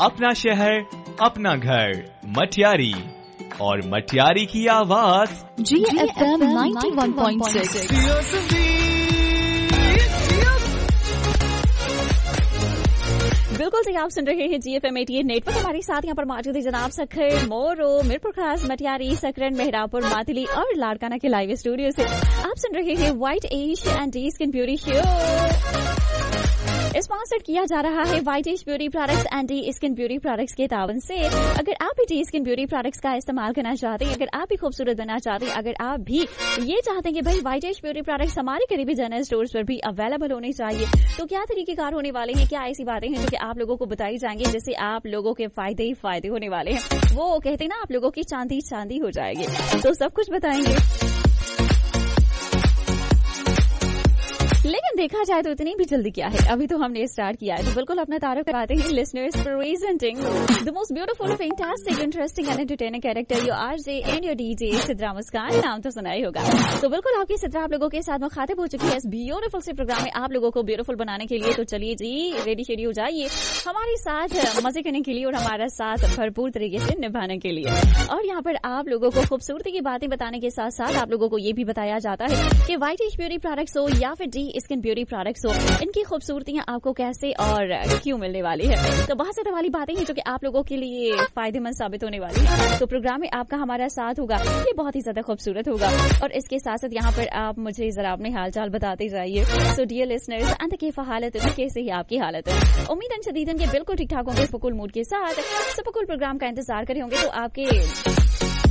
अपना शहर, अपना घर, मटियारी और मटियारी की आवाज GFM 91.6। बिल्कुल सही, आप सुन रहे हैं GFM 88 नेटवर्क। हमारे साथ यहाँ पर मौजूद है जनाब सखर, मोरो, मीरपुर खास, मटियारी, सकरन, मेहरापुर, मातली और लाड़काना के लाइव स्टूडियो से आप सुन रहे हैं white as and D skin beauty show. Sponsored किया जा रहा है white as beauty products and D skin beauty products के तावन से। अगर आप भी डी स्किन ब्यूटी प्रोडक्ट्स का इस्तेमाल करना चाहते हैं, अगर आप भी खूबसूरत बनना चाहते हैं, अगर आप भी ये चाहते हैं कि भाई व्हाइट एज ब्यूटी प्रोडक्ट्स हमारे करीबी जनरल स्टोर्स पर भी अवेलेबल होने चाहिए, तो क्या तरीकेकार होने वाले हैं, क्या ऐसी बातें हैं जो कि आप लोगों को बताई जाएंगी जिससे आप लोगों के फायदे ही फायदे होने वाले हैं। वो कहते हैं ना, आप लोगों की चांदी चांदी हो जाएगी, तो सब कुछ बताएंगे। लेकिन देखा जाए तो इतनी भी जल्दी क्या है, अभी तो हमने स्टार्ट किया है, तो बिल्कुल अपना तारुफ कराते हैं listeners presenting the most beautiful, fantastic, interesting and entertaining character your RJ and your DJ Sidra मुस्कान। नाम तो सुना ही होगा। तो बिल्कुल आपकी सिद्रा आप लोगों के साथ मुखातिब हो चुकी है इस ब्यूटीफुल से प्रोग्राम में आप लोगों को ब्यूटीफुल बनाने के लिए। तो चलिए जी, रेडी शेडी हो जाइए हमारे साथ मजे करने के लिए और हमारा साथ भरपूर तरीके से निभाने के लिए। और यहाँ पर आप लोगों को खूबसूरती की बातें बताने के साथ साथ आप लोगों को ये भी बताया जाता है कि व्हाइट एज ब्यूटी प्रोडक्ट्स हो या फिर डी स्किन ब्यूटी प्रोडक्ट्स हो, इनकी खूबसूरतियां आपको कैसे और क्यों मिलने वाली है। तो बहुत सारी वाली बातें हैं जो कि आप लोगों के लिए फायदेमंद साबित होने वाली है। तो प्रोग्राम में आपका हमारा साथ होगा, ये बहुत ही ज्यादा खूबसूरत होगा। और इसके साथ साथ यहाँ पर आप मुझे जरा अपने हालचाल बताते जाइए। सो डियर लिसनर्स, अंत की हालत कैसे ही आपकी हालत है। उम्मीद शदीदन के बिल्कुल ठीक ठाक होंगे, फुकुल मूड के साथ। सब फुकुल प्रोग्राम का इंतजार करे होंगे। तो आपके